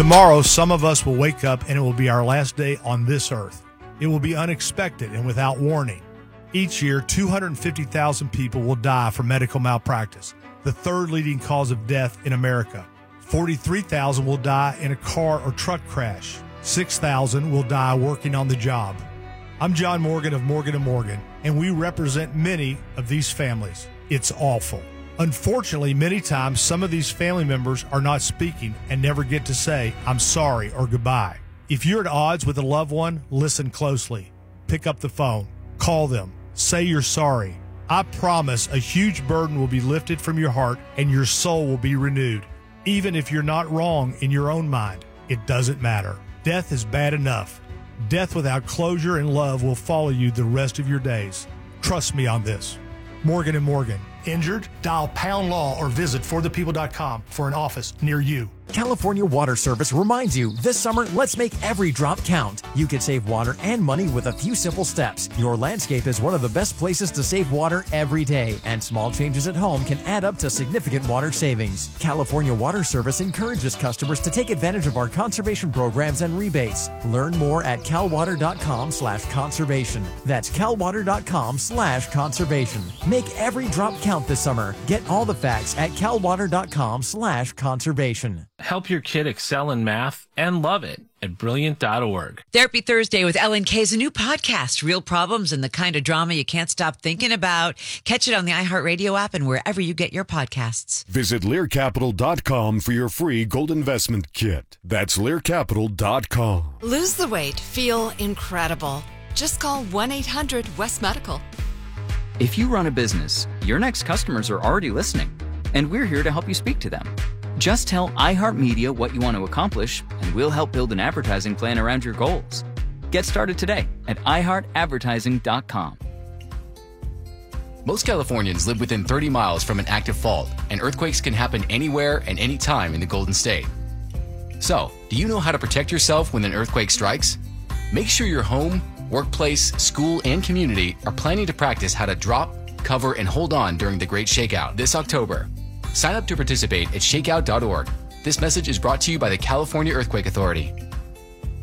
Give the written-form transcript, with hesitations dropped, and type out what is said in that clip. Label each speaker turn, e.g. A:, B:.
A: Tomorrow, some of us will wake up and it will be our last day on this earth. It will be unexpected and without warning. Each year, 250,000 people will die from medical malpractice, the third leading cause of death in America. 43,000 will die in a car or truck crash. 6,000 will die working on the job. I'm John Morgan of Morgan & Morgan, and we represent many of these families. It's awful. Unfortunately, many times some of these family members are not speaking and never get to say, I'm sorry or goodbye. If you're at odds with a loved one, listen closely. Pick up the phone. Call them. Say you're sorry. I promise a huge burden will be lifted from your heart and your soul will be renewed. Even if you're not wrong in your own mind, it doesn't matter. Death is bad enough. Death without closure and love will follow you the rest of your days. Trust me on this. Morgan & Morgan. Injured? Dial Pound Law or visit forthepeople.com for an office near you.
B: California Water Service reminds you, this summer, let's make every drop count. You can save water and money with a few simple steps. Your landscape is one of the best places to save water every day, and small changes at home can add up to significant water savings. California Water Service encourages customers to take advantage of our conservation programs and rebates. Learn more at calwater.com/conservation. That's calwater.com/conservation. Make every drop count this summer. Get all the facts at calwater.com/conservation.
C: Help your kid excel in math and love it at Brilliant.org.
D: Therapy Thursday with Ellen Kay is a new podcast. Real problems and the kind of drama you can't stop thinking about. Catch it on the iHeartRadio app and wherever you get your podcasts.
E: Visit LearCapital.com for your free gold investment kit. That's LearCapital.com.
F: Lose the weight. Feel incredible. Just call 1-800-WEST-MEDICAL.
G: If you run a business, your next customers are already listening, and we're here to help you speak to them. Just tell iHeartMedia what you want to accomplish, and we'll help build an advertising plan around your goals. Get started today at iHeartAdvertising.com.
H: Most Californians live within 30 miles from an active fault, and earthquakes can happen anywhere and anytime in the Golden State. So, do you know how to protect yourself when an earthquake strikes? Make sure your home, workplace, school, and community are planning to practice how to drop, cover, and hold on during the Great Shakeout this October. Sign up to participate at shakeout.org. This message is brought to you by the California Earthquake Authority.